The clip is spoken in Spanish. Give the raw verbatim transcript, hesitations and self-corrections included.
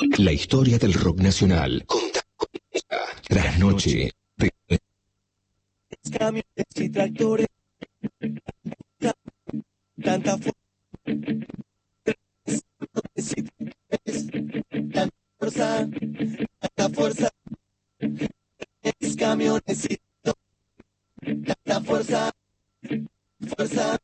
La historia del rock nacional. Contada tras noche. Camiones y tractores, tanta fuerza, tanta fuerza, tanta fuerza, camiones y tanta fuerza, fuerza.